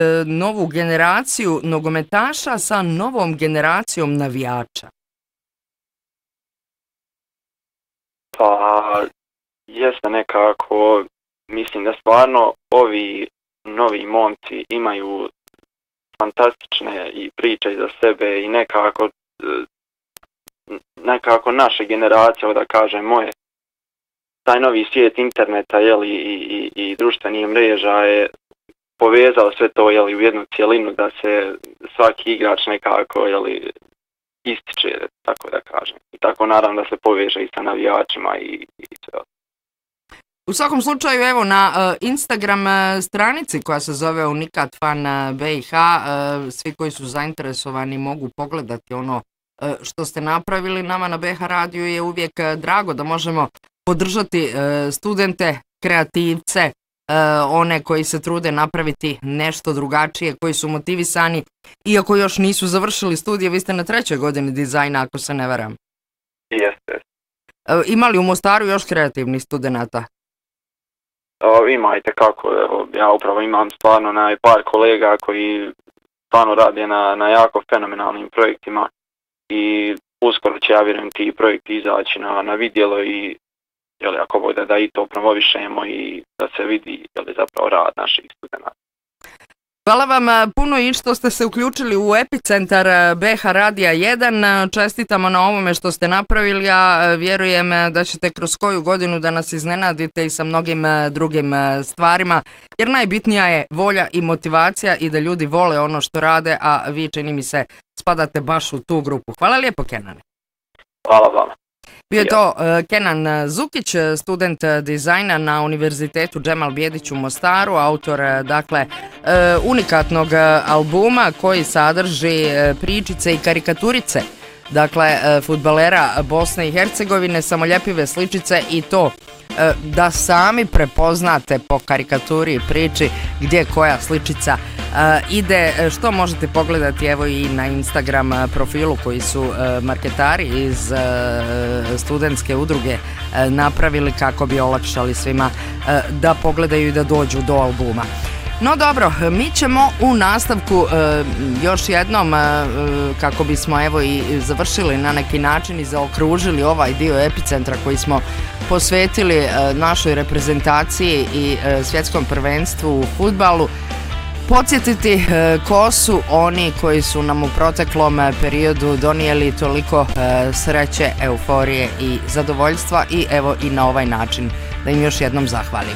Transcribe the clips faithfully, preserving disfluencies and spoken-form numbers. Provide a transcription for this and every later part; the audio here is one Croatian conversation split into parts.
novu generaciju nogometaša sa novom generacijom navijača? Pa, jeste nekako, mislim da stvarno ovi novi momci imaju fantastične i priče za sebe i nekako nekako naše generacije, da kažem moje, taj novi svijet interneta jeli, i, i, i društvenih mreža je povezao sve to jeli, u jednu cijelinu da se svaki igrač nekako jeli, ističe, tako da kažem. I tako naravno da se poveže i sa navijačima i, i sve. U svakom slučaju, evo na uh, Instagram uh, stranici koja se zove Unikat Fan uh, B i H, uh, svi koji su zainteresovani mogu pogledati ono uh, što ste napravili. Nama na B H radiju je uvijek uh, drago da možemo podržati uh, studente, kreativce, uh, one koji se trude napraviti nešto drugačije, koji su motivisani, iako još nisu završili studije. Vi ste na trećoj godini dizajna, ako se ne varam. Jeste. Uh, ima li u Mostaru još kreativnih studenata? O, ima i tekako, evo, ja upravo imam stvarno na par kolega koji stvarno rade na, na jako fenomenalnim projektima i uskoro će, ja vjerujem, ti projekti izaći na, na vidjelo i jeli, ako bude da i to promovišemo i da se vidi jeli, zapravo rad naših studenta. Hvala vam puno i što ste se uključili u Epicentar B H Radija jedan. Čestitamo na ovome što ste napravili, a vjerujem da ćete kroz koju godinu da nas iznenadite i sa mnogim drugim stvarima, jer najbitnija je volja i motivacija i da ljudi vole ono što rade, a vi, čini mi se, spadate baš u tu grupu. Hvala lijepo, Kenane. Hvala vama. Bio je to uh, Kenan Zukić, student dizajna na Univerzitetu Džemal Bijedić u Mostaru, autor uh, dakle uh, unikatnog uh, albuma koji sadrži uh, pričice i karikaturice, dakle uh, fudbalera Bosne i Hercegovine, samoljepive sličice i to uh, da sami prepoznate po karikaturi i priči gdje koja sličica Uh, ide, što možete pogledati evo i na Instagram profilu koji su uh, marketari iz uh, studentske udruge uh, napravili kako bi olakšali svima uh, da pogledaju i da dođu do albuma. No dobro, mi ćemo u nastavku uh, još jednom uh, kako bismo evo i završili na neki način i zaokružili ovaj dio Epicentra koji smo posvetili uh, našoj reprezentaciji i uh, svjetskom prvenstvu u fudbalu, podsjetiti e, ko su oni koji su nam u proteklom e, periodu donijeli toliko e, sreće, euforije i zadovoljstva i evo i na ovaj način da im još jednom zahvalimo.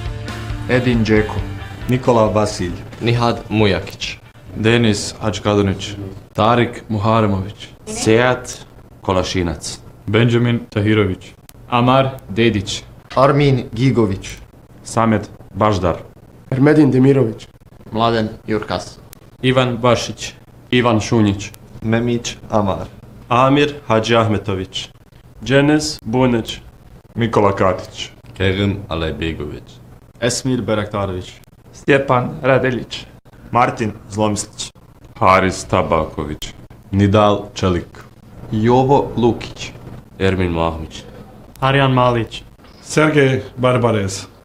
Edin Džeko, Nikola Vasilj, Nihad Mujakić, Denis Hadžkadunić, Tarik Muharemović, Sejat Kolašinac, Benjamin Tahirović, Amar Dedić, Armin Gigović, Samet Baždar, Ermedin Demirović, Mladen Jurkas, Ivan Bašić, Ivan Šunjić, Memić Amar, Amir Hadži Ahmetović, Dženes Buneć, Nikola Katić, Kerim Alejbegović, Esmir Beraktarović, Stjepan Radeljić, Martin Zlomislić, Haris Tabaković, Nidal Čelik, Jovo Lukić, Ermin Mahmić, Arjan Malić, Sergej Barbarez.